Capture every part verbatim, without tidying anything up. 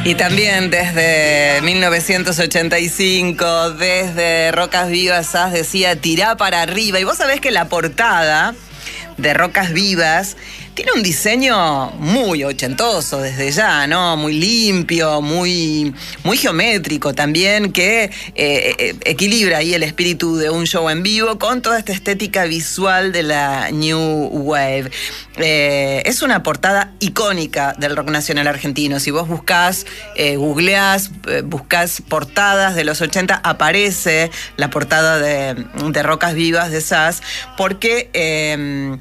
Y también desde mil novecientos ochenta y cinco, desde Rocas Vivas, Sass decía tirá para arriba. Y vos sabés que la portada de Rocas Vivas tiene un diseño muy ochentoso desde ya, ¿no? Muy limpio, muy, muy geométrico también, que eh, equilibra ahí el espíritu de un show en vivo con toda esta estética visual de la New Wave. Eh, es una portada icónica del rock nacional argentino. Si vos buscás, eh, googleás, eh, buscás portadas de los ochenta, aparece la portada de, de Rocas Vivas de Sass, porque Eh,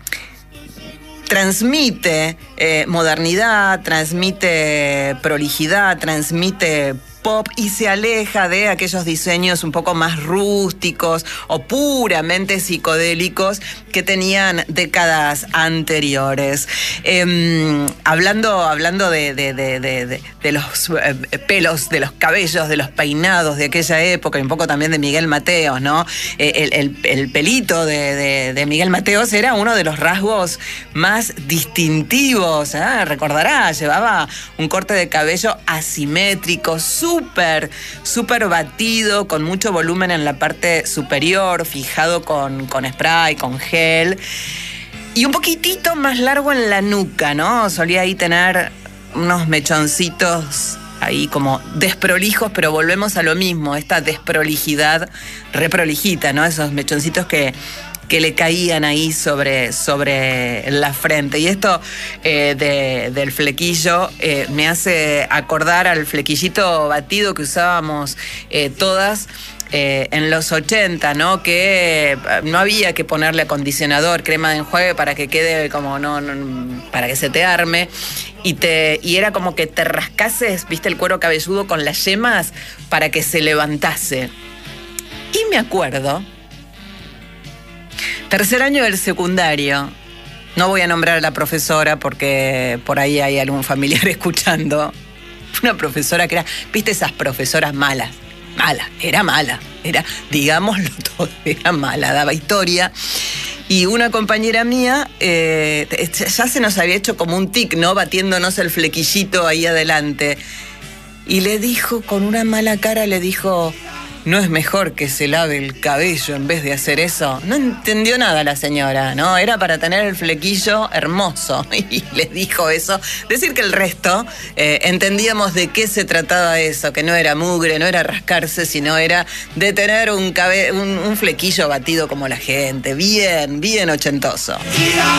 transmite eh, modernidad, transmite prolijidad, transmite pop y se aleja de aquellos diseños un poco más rústicos o puramente psicodélicos que tenían décadas anteriores. Eh, hablando hablando de, de, de, de, de, de los eh, pelos, de los cabellos, de los peinados de aquella época y un poco también de Miguel Mateos, ¿no? Eh, el, el, el pelito de, de, de Miguel Mateos era uno de los rasgos más distintivos, ¿eh? Recordará, llevaba un corte de cabello asimétrico, súper, súper batido, con mucho volumen en la parte superior, fijado con, con spray, con gel, y un poquitito más largo en la nuca, ¿no? Solía ahí tener unos mechoncitos ahí como desprolijos, pero volvemos a lo mismo, esta desprolijidad reprolijita, ¿no? Esos mechoncitos que que le caían ahí sobre, sobre la frente. Y esto eh, de, del flequillo eh, me hace acordar al flequillito batido que usábamos eh, todas eh, en los ochenta, ¿no? Que no había que ponerle acondicionador, crema de enjuague para que quede como, no, no para que se te arme. Y, te, y era como que te rascases, viste, el cuero cabelludo con las yemas para que se levantase. Y me acuerdo, tercer año del secundario, no voy a nombrar a la profesora porque por ahí hay algún familiar escuchando. Una profesora que era, viste, esas profesoras malas, mala, era mala, era, digámoslo todo, era mala, daba historia. Y una compañera mía, eh, ya se nos había hecho como un tic, ¿no? Batiéndonos el flequillito ahí adelante. Y le dijo, con una mala cara, le dijo: ¿no es mejor que se lave el cabello en vez de hacer eso? No entendió nada la señora, ¿no? Era para tener el flequillo hermoso. Y les dijo eso. Decir que el resto eh, entendíamos de qué se trataba eso, que no era mugre, no era rascarse, sino era de tener un, cabe- un, un flequillo batido como la gente. Bien, bien ochentoso.